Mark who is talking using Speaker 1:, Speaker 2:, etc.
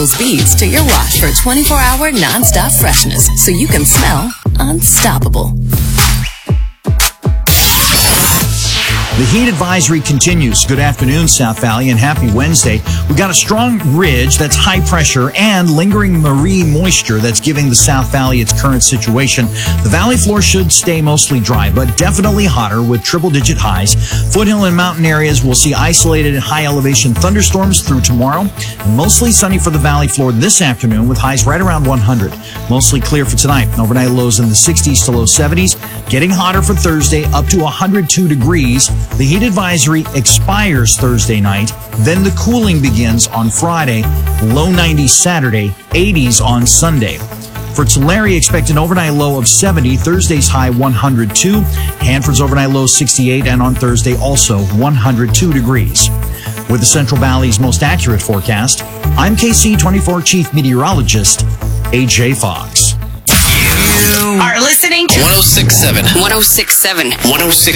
Speaker 1: those beads to your wash for 24-hour non-stop freshness so you can smell unstoppable.
Speaker 2: The heat advisory continues. Good afternoon, South Valley, and happy Wednesday. We've got a strong ridge that's high pressure and lingering marine moisture that's giving the South Valley its current situation. The valley floor should stay mostly dry, but definitely hotter with triple-digit highs. Foothill and mountain areas will see isolated high-elevation thunderstorms through tomorrow. Mostly sunny for the valley floor this afternoon with highs right around 100. Mostly clear for tonight. Overnight lows in the 60s to low 70s. Getting hotter for Thursday, up to 102 degrees. The heat advisory expires Thursday night. Then the cooling begins on Friday. Low 90s Saturday, 80s on Sunday. For Tulare, expect an overnight low of 70. Thursday's high 102. Hanford's overnight low 68. And on Thursday, also 102 degrees. With the Central Valley's most accurate forecast, I'm KC24 Chief Meteorologist AJ Fox.
Speaker 3: You are listening to
Speaker 4: 106.7.
Speaker 3: 106.7.
Speaker 4: 106.7.